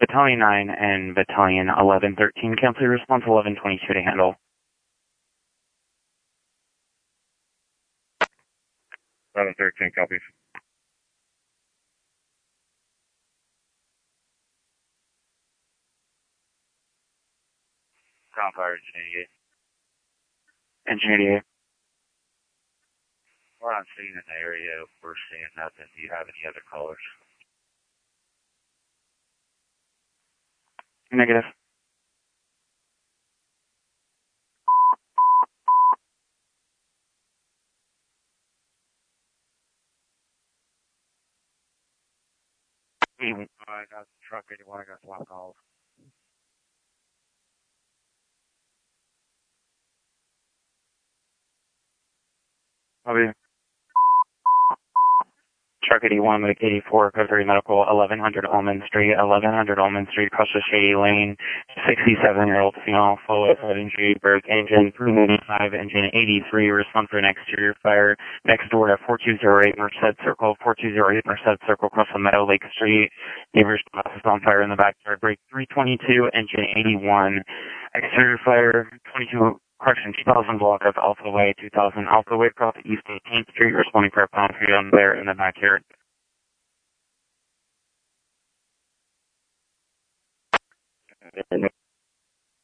Battalion 9 and Battalion 1113, cancel your response 1122 to handle. 1113, copies. Ground fire, Engine 88. Engine 88. We're not seeing an area, we're seeing nothing. Do you have any other callers? Negative. I got truck 81, I got swap calls. Copy. Truck 81, Mike 84, code 3 medical, 1100 Almond Street, 1100 Almond Street, across the Shady Lane, 67-year-old female, full of injury, birth engine 395, engine 83, respond for an exterior fire, next door at 4208 Merced Circle, 4208 Merced Circle, across the Meadow Lake Street, neighbor's house is on fire in the backyard, break 322, engine 81, exterior fire, 2000 block of Alpha Way 2000 Alpha Way across East 18th Street, responding for a pound freedom there in the backyard.